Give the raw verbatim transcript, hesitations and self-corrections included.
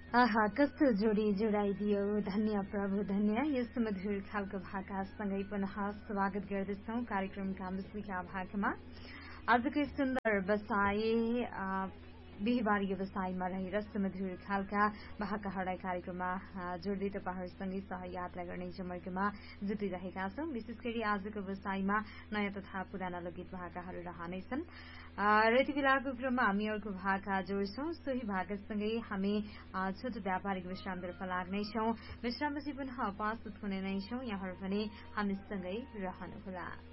आहा कस्तो जोडी जोडाइदियो धन्य प्रभु धन्य। यस मधुर खालको भाकासँगै पुनः स्वागत गर्दछौ कार्यक्रमका मुस्लिका भागमा। आजको सुन्दर बसाई बिहिबार व्यवसायमा रहेर सुमधुर खालका भाकाहरूलाई कार्यक्रममा जोड्दै तपाईँहरूसँगै सहयात्रा गर्ने जमर्गमा जुटिरहेका छौं। विशेष गरी आजको व्यवसायमा नयाँ तथा पुराना लोकगीत भाकाहरू रहनेछन् र यति बेलाको क्रममा हामी अर्को भाका जोड्छौं। सोही भाकासँगै हामी छोटो व्यापारिक विश्रामतर्फ लाग्नेछौं। विश्रामपछि पुनः उपस्थित हुने नै छौं। यहाँहरू पनि हामीसँगै रहनुहोला।